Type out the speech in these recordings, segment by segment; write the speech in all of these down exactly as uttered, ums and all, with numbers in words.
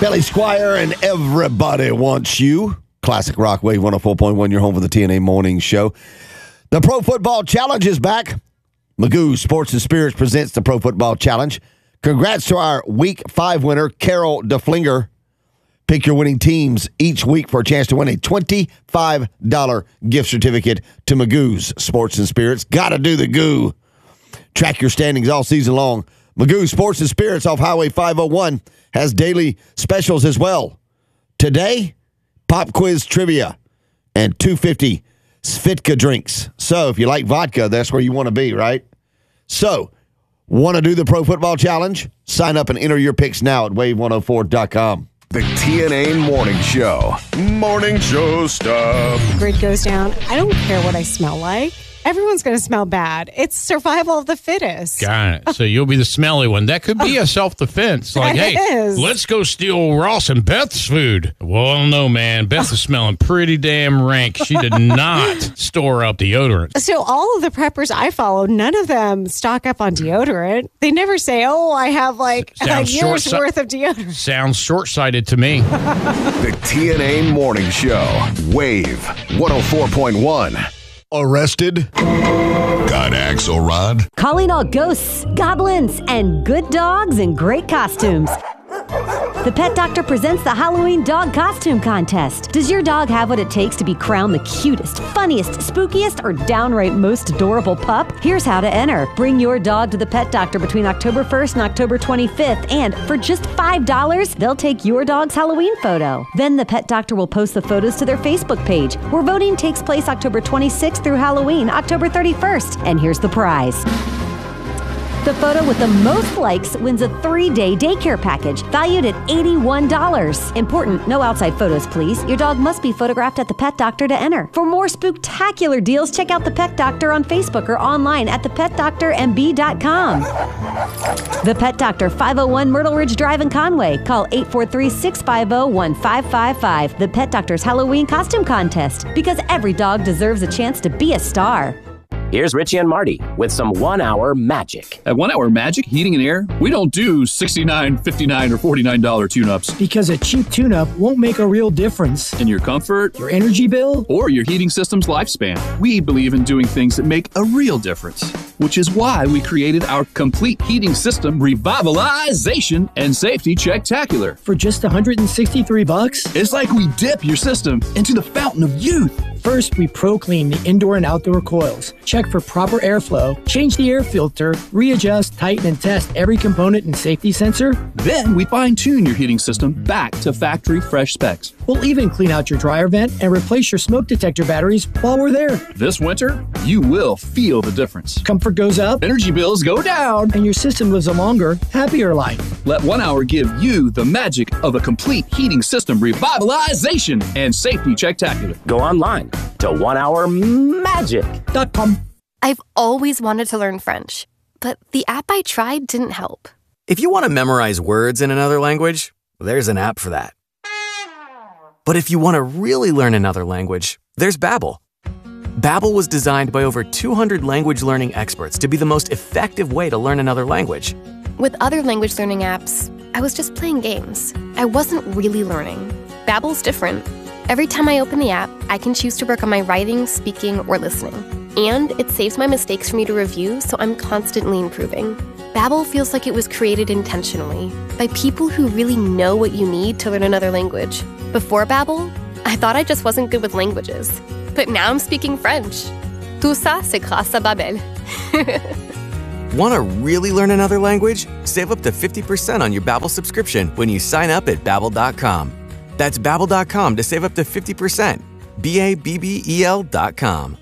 Billy Squire and Everybody Wants You. Classic Rock Wave one oh four point one, your home for the T N A Morning Show. The Pro Football Challenge is back. Magoo Sports and Spirits presents the Pro Football Challenge. Congrats to our Week five winner, Carol DeFlinger. Pick your winning teams each week for a chance to win a twenty-five dollars gift certificate to Magoo's Sports and Spirits. Gotta do the goo. Track your standings all season long. Magoo Sports and Spirits off Highway five oh one has daily specials as well. Today, pop quiz trivia and two fifty Svitka drinks. So if you like vodka, that's where you want to be, right? So, want to do the Pro Football Challenge? Sign up and enter your picks now at wave one oh four dot com. The T N A Morning Show. Morning show stuff. Grid goes down. I don't care what I smell like. Everyone's going to smell bad. It's survival of the fittest. Got it. So you'll be the smelly one. That could be a self-defense. Like, That hey, is. let's go steal Ross and Beth's food. Well, no, man. Beth is smelling pretty damn rank. She did not store up deodorant. So all of the preppers I follow, none of them stock up on deodorant. They never say, oh, I have like a Sounds year's short-si- worth of deodorant. Sounds short-sighted to me. The T N A Morning Show. Wave one oh four point one. Arrested? Got Axelrod? Calling all ghosts, goblins, and good dogs in great costumes. The Pet Doctor presents the Halloween Dog Costume Contest. Does your dog have what it takes to be crowned the cutest, funniest, spookiest, or downright most adorable pup? Here's how to enter. Bring your dog to the Pet Doctor between October first and October twenty-fifth, and for just five dollars, they'll take your dog's Halloween photo. Then the Pet Doctor will post the photos to their Facebook page, where voting takes place October twenty-sixth through Halloween, October thirty-first. And here's the prize. The photo with the most likes wins a three-day daycare package valued at eighty-one dollars. Important, no outside photos, please. Your dog must be photographed at the Pet Doctor to enter. For more spooktacular deals, check out the Pet Doctor on Facebook or online at the pet doctor m b dot com. The Pet Doctor, five oh one Myrtle Ridge Drive in Conway. Call eight four three, six five zero, one five five five. The Pet Doctor's Halloween Costume Contest. Because every dog deserves a chance to be a star. Here's Richie and Marty with some one-hour magic. At One Hour Magic Heating and Air, we don't do sixty-nine dollars, fifty-nine dollars, or forty-nine dollars tune-ups. Because a cheap tune-up won't make a real difference in your comfort, your energy bill, or your heating system's lifespan. We believe in doing things that make a real difference, which is why we created our complete heating system revitalization and safety checktacular. For just one hundred sixty-three bucks? It's like we dip your system into the fountain of youth. First, we pro-clean the indoor and outdoor coils, check for proper airflow, change the air filter, readjust, tighten, and test every component and safety sensor. Then we fine-tune your heating system back to factory fresh specs. We'll even clean out your dryer vent and replace your smoke detector batteries while we're there. This winter, you will feel the difference. Comfort goes up, energy bills go down, and your system lives a longer, happier life. Let One Hour give you the magic of a complete heating system revitalization and safety checktacular. Go online to one hour magic dot com. I've always wanted to learn French, but the app I tried didn't help. If you want to memorize words in another language, there's an app for that. But if you want to really learn another language, there's Babbel. Babbel was designed by over two hundred language learning experts to be the most effective way to learn another language. With other language learning apps, I was just playing games. I wasn't really learning. Babbel's different. Every time I open the app, I can choose to work on my writing, speaking, or listening. And it saves my mistakes for me to review, so I'm constantly improving. Babbel feels like it was created intentionally by people who really know what you need to learn another language. Before Babbel, I thought I just wasn't good with languages. But now I'm speaking French. Tout ça, c'est grâce à Babbel. Want to really learn another language? Save up to fifty percent on your Babbel subscription when you sign up at babbel dot com. That's babbel dot com to save up to fifty percent. B A B B E L dot com.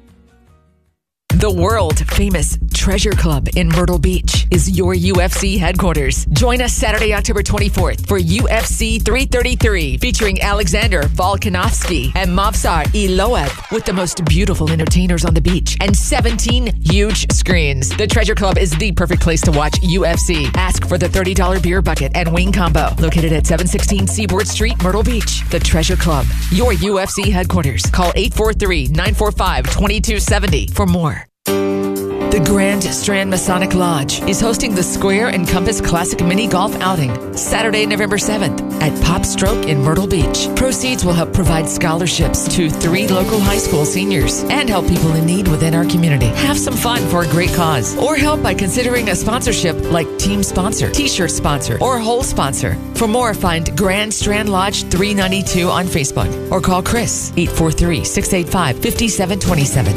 The world-famous Treasure Club in Myrtle Beach is your U F C headquarters. Join us Saturday, October twenty-fourth for U F C three thirty-three featuring Alexander Volkanovski and Movsar Iloev with the most beautiful entertainers on the beach and seventeen huge screens. The Treasure Club is the perfect place to watch U F C. Ask for the thirty dollars beer bucket and wing combo located at seven sixteen Seaboard Street, Myrtle Beach. The Treasure Club, your U F C headquarters. Call eight four three, nine four five, two two seven zero for more. The Grand Strand Masonic Lodge is hosting the Square and Compass Classic Mini Golf Outing Saturday, November seventh at Pop Stroke in Myrtle Beach. Proceeds will help provide scholarships to three local high school seniors and help people in need within our community. Have some fun for a great cause or help by considering a sponsorship like team sponsor, t-shirt sponsor, or whole sponsor. For more, find Grand Strand Lodge three ninety-two on Facebook or call Chris eight four three, six eight five, five seven two seven.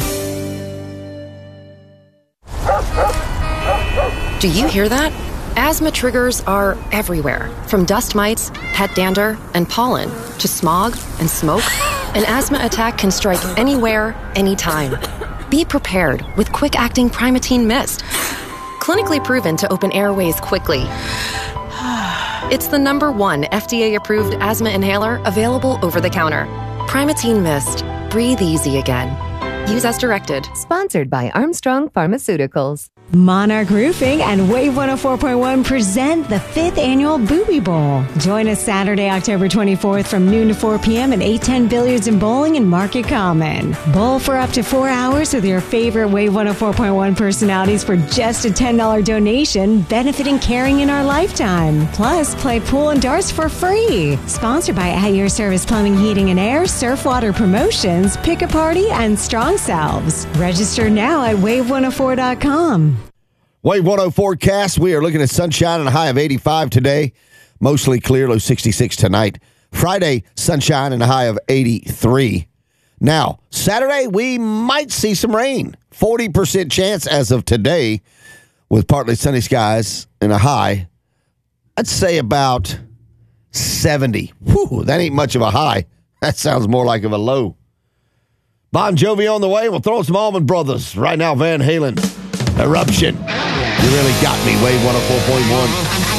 Do you hear that? Asthma triggers are everywhere, from dust mites, pet dander, and pollen, to smog and smoke. An asthma attack can strike anywhere, anytime. Be prepared with quick-acting Primatene Mist. Clinically proven to open airways quickly. It's the number one F D A-approved asthma inhaler available over the counter. Primatene Mist. Breathe easy again. Use as directed. Sponsored by Armstrong Pharmaceuticals. Monarch Roofing and Wave one oh four point one present the fifth annual Booby Bowl. Join us Saturday, October twenty-fourth from noon to four p.m. at eight ten Billiards and Bowling in Market Common. Bowl for up to four hours with your favorite Wave one oh four point one personalities for just a ten dollars donation, benefiting Caring in Our Lifetime. Plus, play pool and darts for free. Sponsored by At Your Service Plumbing, Heating and Air, Surfwater Promotions, Pick a Party, and Strong Selves. Register now at wave one oh four dot com. Wave one oh forecast. We are looking at sunshine and a high of eighty-five today. Mostly clear, low sixty-six tonight. Friday, sunshine and a high of eighty-three. Now, Saturday, we might see some rain. forty percent chance as of today with partly sunny skies and a high. I'd say about seventy. Whew, that ain't much of a high. That sounds more like of a low. Bon Jovi on the way. We'll throw some Allman Brothers. Right now, Van Halen. Eruption. You really got me. Wave one oh four point one.